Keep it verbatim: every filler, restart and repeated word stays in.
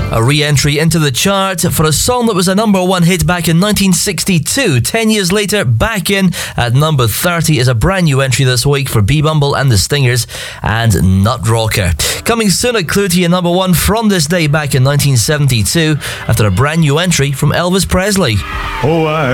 A re-entry into the chart for a song that was a number one hit back in nineteen sixty-two. Ten years later, back in at number thirty is a brand new entry this week for B Bumble and the Stingers and Nut Rocker. Coming soon, a clue to your number one from this day back in nineteen seventy-two after a brand new entry from Elvis Presley. Oh, I